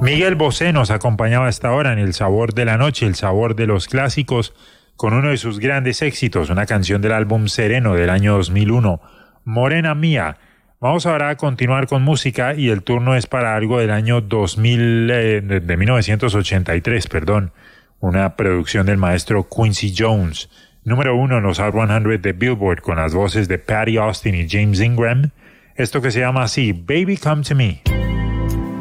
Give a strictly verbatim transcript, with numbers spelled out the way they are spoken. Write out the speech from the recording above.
Miguel Bosé nos acompañaba a esta hora en El Sabor de la Noche, el sabor de los clásicos, con uno de sus grandes éxitos, una canción del álbum Sereno del año dos mil uno, Morena Mía. Vamos ahora a continuar con música y el turno es para algo del año dos mil, eh, de mil novecientos ochenta y tres, perdón, una producción del maestro Quincy Jones, número uno en los Hot cien de Billboard con las voces de Patty Austin y James Ingram. Esto que se llama así, Baby Come to Me.